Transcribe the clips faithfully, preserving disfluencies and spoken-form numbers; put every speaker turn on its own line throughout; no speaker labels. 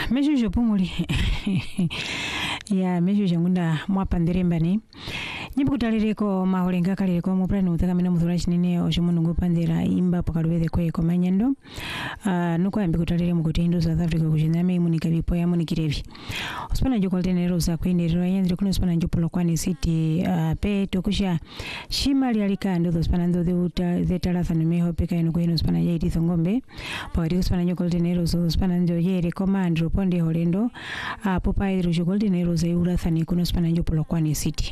mesho pumuli ya mesho ngunda mwapandire mbani nyibukutalireko maholenga kalireko mu plan utakamena muthura chinene oshomuntu ngupandira imba pakalubeze kwe komanyando uh, nuko ambi kutalire mu kutindo South Africa kujiname munika bipo ya munikirevi osipana njo koltenero za kwinderero yanzire kuno osipana njo polokwane city uh, pe tokusha shimali alikando osipana ndo de uta zetala thanumeho peka ino kwino osipana ya iti thongombe pakati osipana njo koltenero so osipana njo yere command ponde holendo uh, popa idro njo koltenero za ura thani kuno osipana njo polokwane city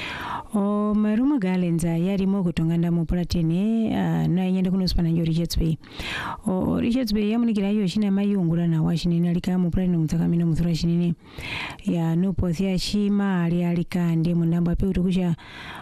o maruma galenza yari mo kutonganda mu platine uh, na yende kuno spana njo Richards Bay o Richards Bay yamunikira yo shina mayungura na washinini alika mu platine mutakamino muthura shinini ya nupo thia shima ali alika ndi munamba pe utukusha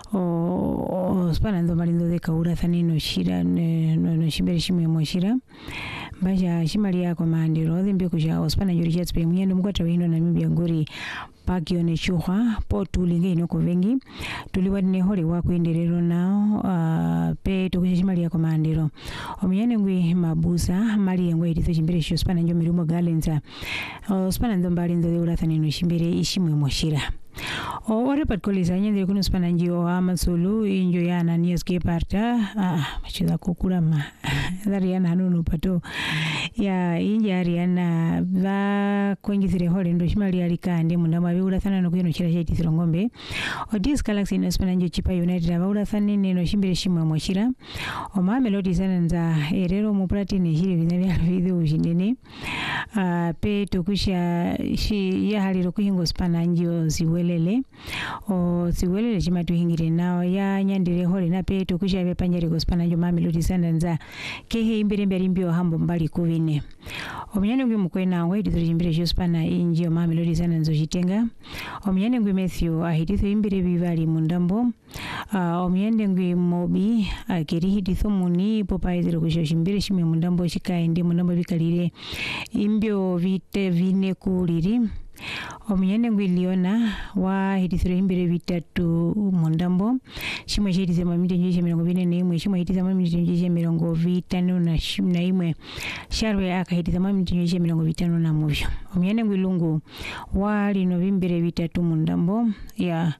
o spana ndo malindo de kaura thanino shira no no shimbere shimwe mo shira baja shimali ya komandiro dhimbi kusha spana njo Richards Bay munyendo mukata wino na mibya ngori pakio ne chuha po tulinge inoko vengi tuliwadine hole wa kuenderero nao uh, pe tokushimali ya komandiro omiyane ngwi mabusa mali ngwe ititho chimbere sho spana njo mirumo galenza uh, spana ndo mbali ndo de ulathanino shimbere ishimwe moshira o ore patkolisa nyende kuno spana njo amasulu injo ya Ananias Keparta ah machida kokura ma dariana nunu pato ya inja ariana va kwenjithire hole ndo shimali alikande mundama biulathana no kwino chira chaitithiro ngombe Odis Galaxy no spana njo Chipa United abaulathani neno shimbere shimwe moshira o Mamelodi Sundowns erero mu platine shiri binabya video ujinene uh, pe tokusha shi ya haliro kuhingo spana njo ziwelele o ziwelele chimatu hingire nao ya nyandire hole na pe tokusha be panjari go spana njo Mamelodi Sundowns kehe imbere mbere mbio hambo mbali kuvine omyane ngwi mukwena ngwe idithiro chimbere sho spana injo Mamelodi Sundowns jitenga omyane ngwi Matthew ahiditho imbere bivali mundambo uh, omyane ngwi Mobi akeri hiditho muni popa idithiro kusho chimbere shimwe mundambo chikaende mundambo bikalire imbio vite vine kuliri omyane ngwi Liona wa hidithiro imbere vitatu mundambo shimwe shidithe mamite njishe mirongo vine na imwe shimwe hiditha mamite njishe mirongo vitano na na imwe sharwe akahiditha mamite njishe mirongo vitano na muvyo omyane ngwi Lungu wa lino vimbere vitatu mundambo ya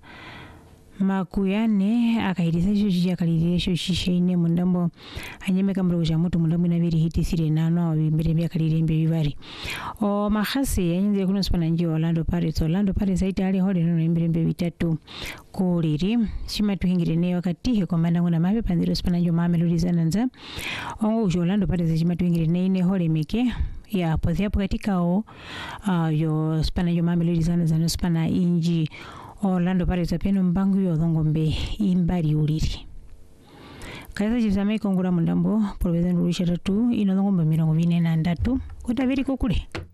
Makuyane akahiditha sho shija kalire sho shishaine mundambo anyeme kamro ja moto mundambo na biri hitisire nano bimbere bya kalire mbe bivari o mahasi yenze kuno spana njo Orlando Pirates Orlando Pirates aitali hole no imbere mbe bitatu kuliri shima tuhingire ne wakati he komanda ngona mabe pandiro spana njo Mamelodi Sundowns ongo jo Orlando Pirates shima tuhingire ne ine hole meke ya pozi hapo katika o uh, yo spana njo Mamelodi Sundowns no spana inji Orlando Pirates apeno mbangu yo dhongombe imbari uliri kaza jizame kongura mundambo probeza nurisha tatu ino dhongombe mirongo vine na ndatu kota veri kukule.